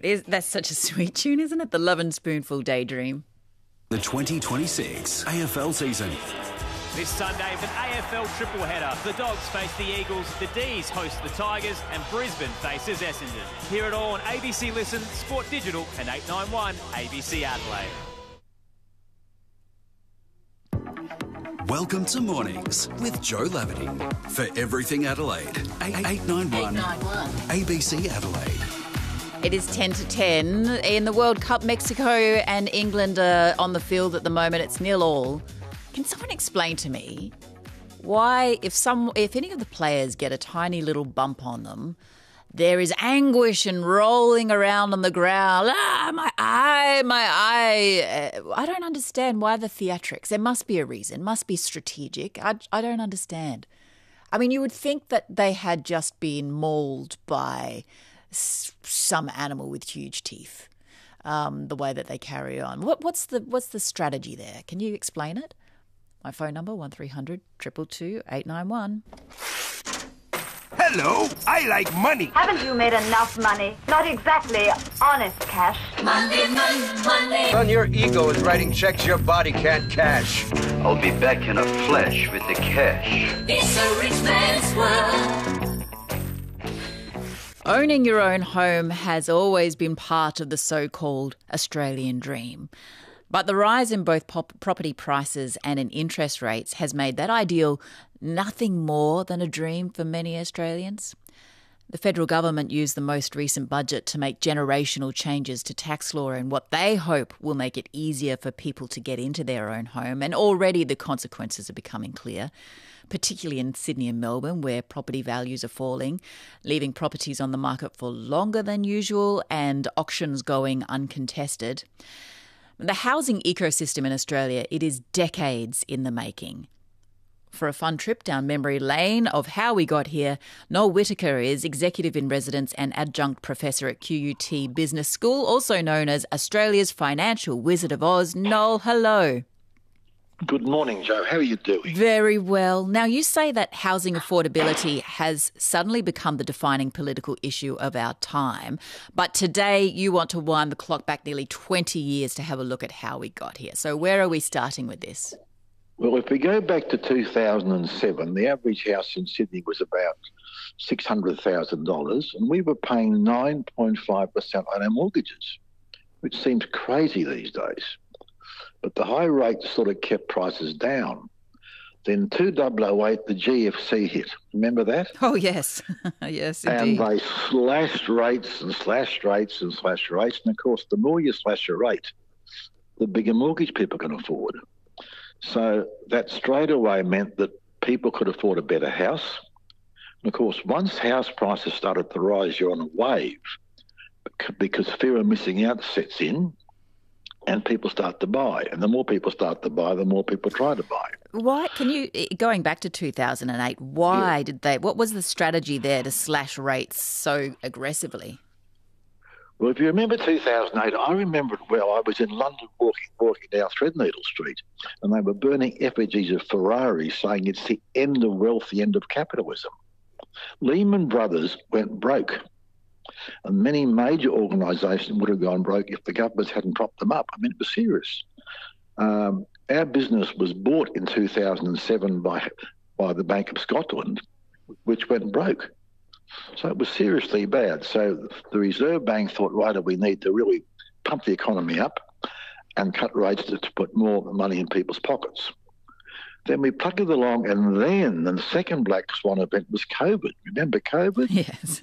That's such a sweet tune, isn't it? The Love and Spoonful Daydream. The 2026 AFL season. This Sunday, with an AFL triple header. The Dogs face the Eagles, the D's host the Tigers, and Brisbane faces Essendon. Hear it all on ABC Listen, Sport Digital, and 891 ABC Adelaide. Welcome to Mornings with Joe Lavity. For everything Adelaide, 891 ABC Adelaide. It is 10 to 10. In the World Cup, Mexico and England are on the field at the moment. It's 0-0. Can someone explain to me why, if any of the players get a tiny little bump on them, there is anguish and rolling around on the ground? My eye. I don't understand why the theatrics. There must be a reason. Must be strategic. I don't understand. I mean, you would think that they had just been mauled by some animal with huge teeth, the way that they carry on. What's the strategy there? Can you explain it? My phone number, 1300 222 891. Hello, I like money. Haven't you made enough money? Not exactly honest cash. Money. Son, your ego is writing checks your body can't cash. I'll be back in a flash with the cash. It's a rich man's world. Owning your own home has always been part of the so-called Australian dream. But the rise in both property prices and in interest rates has made that ideal nothing more than a dream for many Australians. The federal government used the most recent budget to make generational changes to tax law in what they hope will make it easier for people to get into their own home. And already the consequences are becoming clear, particularly in Sydney and Melbourne, where property values are falling, leaving properties on the market for longer than usual and auctions going uncontested. The housing ecosystem in Australia, it is decades in the making. For a fun trip down memory lane of how we got here, Noel Whittaker is Executive in Residence and Adjunct Professor at QUT Business School, also known as Australia's Financial Wizard of Oz. Noel, hello. Good morning, Joe. How are you doing? Very well. Now, you say that housing affordability has suddenly become the defining political issue of our time. But today you want to wind the clock back nearly 20 years to have a look at how we got here. So where are we starting with this? Well, if we go back to 2007, the average house in Sydney was about $600,000 and we were paying 9.5% on our mortgages, which seems crazy these days. But the high rates sort of kept prices down. Then 2008, the GFC hit. Remember that? Oh, yes. Yes, And indeed. they slashed rates and slashed rates and slashed rates. And, of course, the more you slash a rate, the bigger mortgage people can afford. So that straight away meant that people could afford a better house. And, of course, once house prices started to rise, you're on a wave because fear of missing out sets in. And people start to buy. And the more people start to buy, the more people try to buy. Why, going back to 2008, what was the strategy there to slash rates so aggressively? Well, if you remember 2008, I remember it well. I was in London walking down Threadneedle Street, and they were burning effigies of Ferrari saying it's the end of wealth, the end of capitalism. Lehman Brothers went broke. And many major organisations would have gone broke if the governments hadn't propped them up. I mean, it was serious. Our business was bought in 2007 by the Bank of Scotland, which went broke. So it was seriously bad. So the Reserve Bank thought, right, we need to really pump the economy up and cut rates to put more money in people's pockets. Then we plugged it along, and then the second black swan event was COVID. Remember COVID? Yes.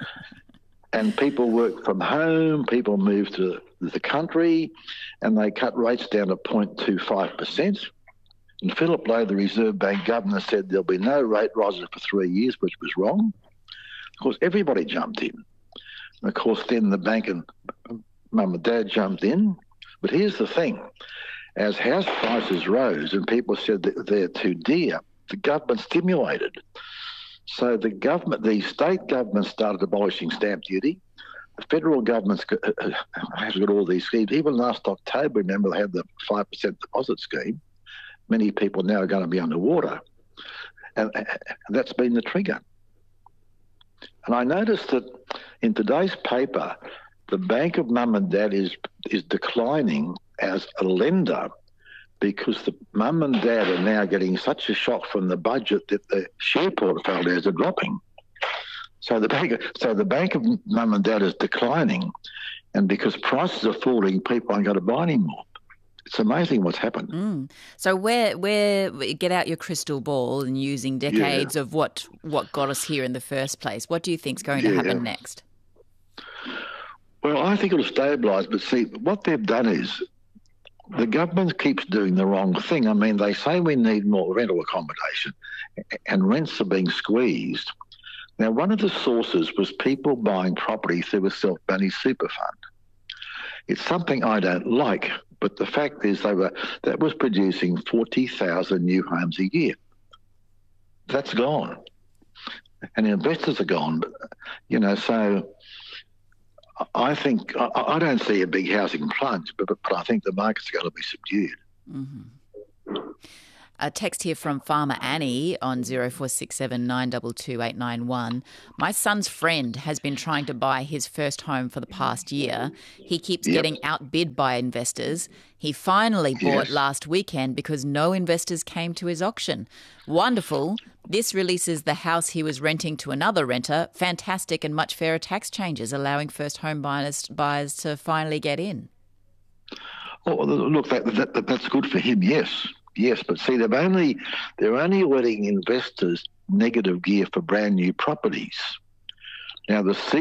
And people worked from home, people moved to the country, and they cut rates down to 0.25%. And Philip Lowe, the Reserve Bank governor, said there'll be no rate rises for 3 years, which was wrong. Of course, everybody jumped in. And of course, then the bank and mum and dad jumped in. But here's the thing. As house prices rose and people said that they're too dear, the government stimulated. So the state government started abolishing stamp duty. The federal government has got all these schemes. Even last October, remember, they had the 5% deposit scheme. Many people now are going to be underwater. And that's been the trigger. And I noticed that in today's paper, The bank of mum and dad is declining as a lender because the mum and dad are now getting such a shock from the budget that the share portfolios are dropping. So the bank of mum and dad is declining, and because prices are falling, people aren't going to buy anymore. It's amazing what's happened. So where get out your crystal ball and using decades of what got us here in the first place. What do you think's going to happen next? Well, I think it'll stabilise, but see, what they've done is the government keeps doing the wrong thing. I mean, they say we need more rental accommodation and rents are being squeezed. Now, one of the sources was people buying property through a self-managed super fund. It's something I don't like, but the fact is that was producing 40,000 new homes a year. That's gone. And investors are gone. So I think I don't see a big housing plunge, but I think the market's going to be subdued. Mm-hmm. A text here from Farmer Annie on 0467 922 891. My son's friend has been trying to buy his first home for the past year. He keeps getting outbid by investors. He finally bought last weekend because no investors came to his auction. Wonderful. This releases the house he was renting to another renter. Fantastic and much fairer tax changes, allowing first home buyers to finally get in. Oh, look, that's good for him, yes. Yes, but see, they're only letting investors negative gear for brand new properties. Now, the